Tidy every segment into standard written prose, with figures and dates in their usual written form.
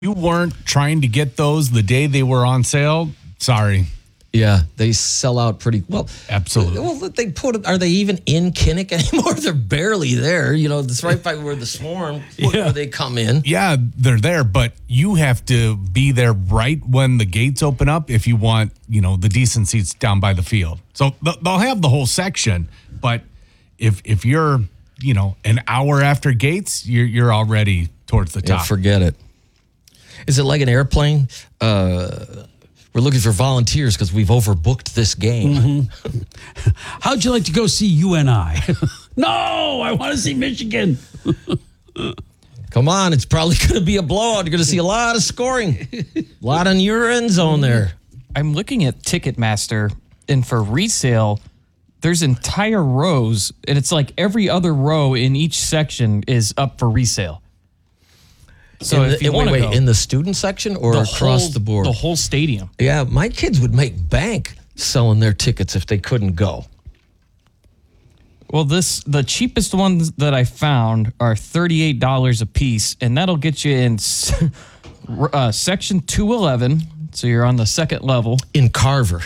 You weren't trying to get those the day they were on sale. Sorry. Yeah, they sell out pretty well. Absolutely. Well, are they even in Kinnick anymore? They're barely there. It's right by where the Swarm, where they come in. Yeah, they're there, but you have to be there right when the gates open up if you want, the decent seats down by the field. So they'll have the whole section, but if you're, an hour after gates, you're already towards the top. Yeah, forget it. Is it like an airplane? We're looking for volunteers because we've overbooked this game. Mm-hmm. How'd you like to go see UNI? No, I want to see Michigan. Come on, it's probably going to be a blowout. You're going to see a lot of scoring. A lot in your end zone there. I'm looking at Ticketmaster, and for resale, there's entire rows, and it's like every other row in each section is up for resale. So if you want to go, in the student section or across the board? The whole stadium. Yeah, my kids would make bank selling their tickets if they couldn't go. Well, the cheapest ones that I found are $38 a piece, and that'll get you in section 211. So you're on the second level. In Carver.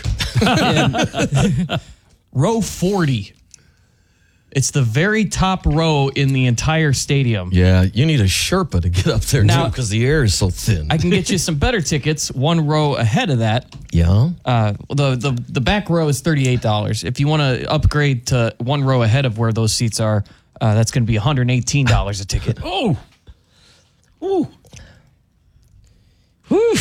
Row 40. It's the very top row in the entire stadium. Yeah, you need a Sherpa to get up there now because the air is so thin. I can get you some better tickets, one row ahead of that. Yeah. The back row is $38. If you want to upgrade to one row ahead of where those seats are, that's going to be $118 a ticket. Oh. Ooh. Whew.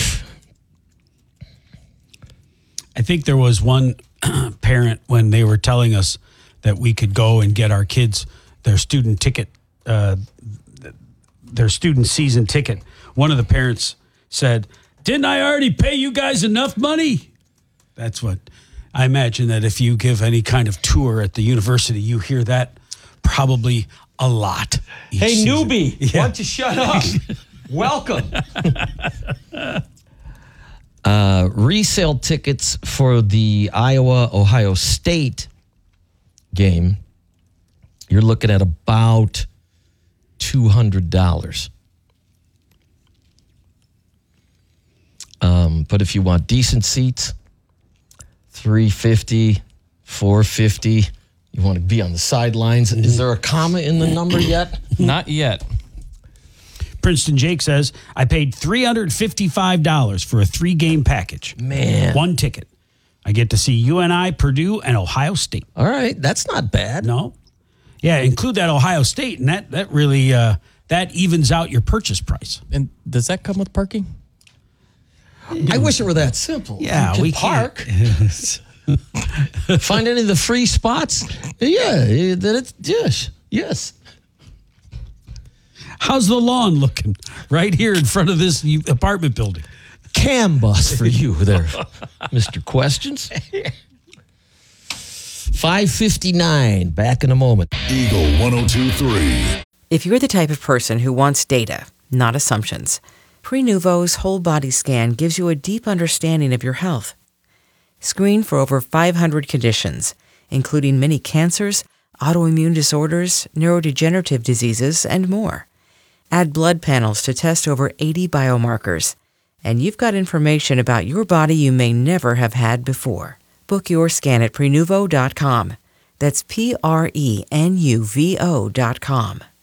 I think there was one parent when they were telling us that we could go and get our kids their student ticket, their student season ticket. One of the parents said, "Didn't I already pay you guys enough money?" That's what I imagine, that if you give any kind of tour at the university, you hear that probably a lot. Hey, season. newbie, why don't you shut up? Welcome. Resale tickets for the Iowa-Ohio State game, you're looking at about $200. But if you want decent seats, $350, $450. You want to be on the sidelines. Is there a comma in the number yet? Not yet. Princeton Jake says, I paid $355 for a 3-game package. Man. One ticket. I get to see UNI, Purdue, and Ohio State. All right, that's not bad. No. Yeah, include that Ohio State, and that really that evens out your purchase price. And does that come with parking? I wish it were that simple. Yeah, we park. Find any of the free spots? Yeah, yes. How's the lawn looking right here in front of this apartment building? Cam bus for you there, Mr. Questions. 5:59, back in a moment. Eagle 102.3. If you're the type of person who wants data, not assumptions, Prenuvo's whole body scan gives you a deep understanding of your health. Screen for over 500 conditions, including many cancers, autoimmune disorders, neurodegenerative diseases, and more. Add blood panels to test over 80 biomarkers. And you've got information about your body you may never have had before. Book your scan at Prenuvo.com. That's Prenuvo.com.